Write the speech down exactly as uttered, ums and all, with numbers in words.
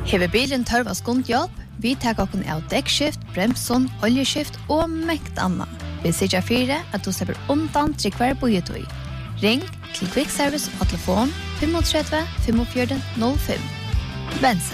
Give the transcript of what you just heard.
Hever bilen tørv av skundjobb, vi tar okken av dekkskift, bremson, oljeskift og mekt anna. Vi sikker fire at du slipper undan tryggvær bojetøy. Ring til Quick Service og telefon fem tre fem fem null fem. Bense.